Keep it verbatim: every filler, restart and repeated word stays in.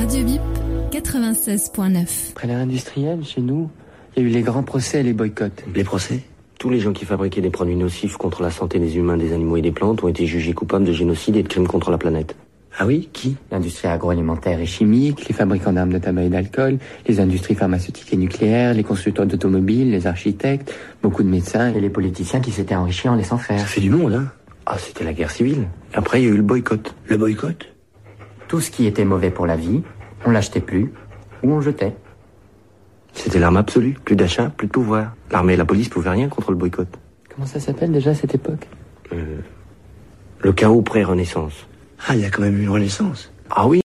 Radio Bip quatre-vingt-seize point neuf. Après l'ère industrielle, chez nous, il y a eu les grands procès et les boycotts. Les procès ? Tous les gens qui fabriquaient des produits nocifs contre la santé des humains, des animaux et des plantes ont été jugés coupables de génocide et de crimes contre la planète. Ah oui, qui ? L'industrie agroalimentaire et chimique, les fabricants d'armes de tabac et d'alcool, les industries pharmaceutiques et nucléaires, les constructeurs d'automobiles, les architectes, beaucoup de médecins et les politiciens qui s'étaient enrichis en laissant faire. Ça fait du monde, hein ? Ah, c'était la guerre civile. Après, il y a eu le boycott. Le boycott ? Tout ce qui était mauvais pour la vie, on l'achetait plus ou on jetait. C'était l'arme absolue. Plus d'achat, plus de pouvoir. L'armée et la police pouvaient rien contre le boycott. Comment ça s'appelle déjà cette époque ? euh, Le chaos pré-renaissance. Ah, il y a quand même eu une renaissance. Ah oui.